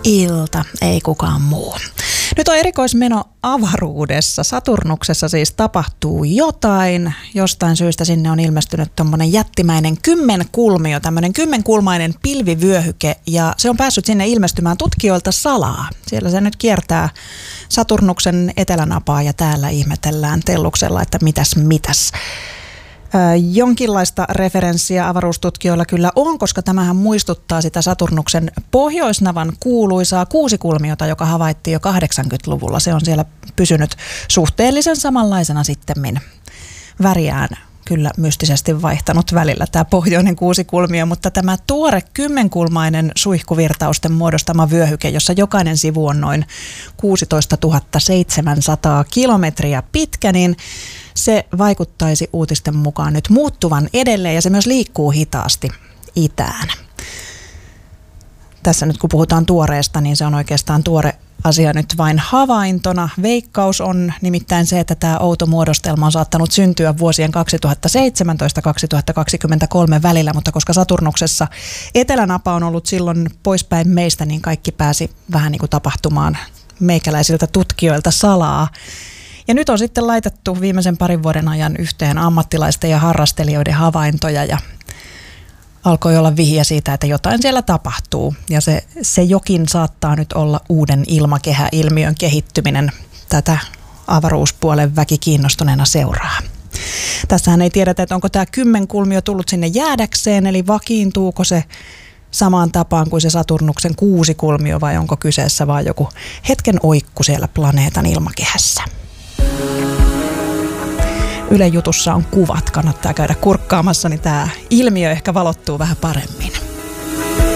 ilta, ei kukaan muu. Nyt on erikoismeno avaruudessa. Saturnuksessa siis tapahtuu jotain. Jostain syystä sinne on ilmestynyt tommonen jättimäinen kymmenkulmio, tämmöinen kymmenkulmainen pilvivyöhyke, ja se on päässyt sinne ilmestymään tutkijoilta salaa. Siellä se nyt kiertää Saturnuksen etelänapaa ja täällä ihmetellään Telluksella, että mitäs. Jonkinlaista referenssiä avaruustutkijoilla kyllä on, koska tämähän muistuttaa sitä Saturnuksen pohjoisnavan kuuluisaa kuusikulmiota, joka havaittiin jo 80-luvulla. Se on siellä pysynyt suhteellisen samanlaisena sittemmin. Väriään kyllä mystisesti vaihtanut välillä tämä pohjoinen kuusikulmio, mutta tämä tuore kymmenkulmainen suihkuvirtausten muodostama vyöhyke, jossa jokainen sivu on noin 16 700 kilometriä pitkä, niin se vaikuttaisi uutisten mukaan nyt muuttuvan edelleen ja se myös liikkuu hitaasti itään. Tässä nyt kun puhutaan tuoreesta, niin se on oikeastaan tuore asia nyt vain havaintona. Veikkaus on nimittäin se, että tämä outo muodostelma on saattanut syntyä vuosien 2017-2023 välillä, mutta koska Saturnuksessa etelänapa on ollut silloin poispäin meistä, niin kaikki pääsi vähän niin kuin tapahtumaan meikäläisiltä tutkijoilta salaa. Ja nyt on sitten laitettu viimeisen parin vuoden ajan yhteen ammattilaisten ja harrastelijoiden havaintoja ja alkoi olla vihiä siitä, että jotain siellä tapahtuu. Ja se jokin saattaa nyt olla uuden ilmakehäilmiön kehittyminen. Tätä avaruuspuolen väki kiinnostuneena seuraa. Tässähän ei tiedetä, että onko tämä kymmenkulmio tullut sinne jäädäkseen, eli vakiintuuko se samaan tapaan kuin se Saturnuksen kuusikulmio vai onko kyseessä vaan joku hetken oikku siellä planeetan ilmakehässä. Yle Jutussa on kuvat, kannattaa käydä kurkkaamassa, niin tämä ilmiö ehkä valottuu vähän paremmin.